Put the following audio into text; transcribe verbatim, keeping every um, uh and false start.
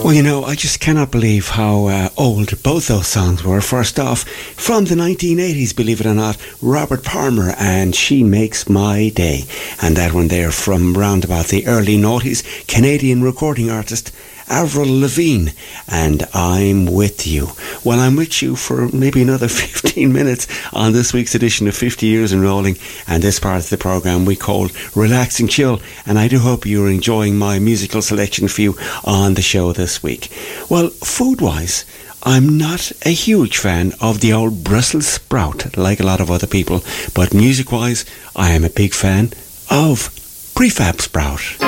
Well, you know, I just cannot believe how uh, old both those songs were. First off, from the nineteen eighties, believe it or not, Robert Palmer and She Makes My Day. And that one there from round about the early noughties, Canadian recording artist Avril Lavigne, and I'm With You. Well, I'm with you for maybe another fifteen minutes on this week's edition of fifty Years in Rolling, and this part of the programme we call Relax and Chill, and I do hope you're enjoying my musical selection for you on the show this week. Well, food-wise, I'm not a huge fan of the old Brussels sprout, like a lot of other people, but music-wise, I am a big fan of Prefab Sprout.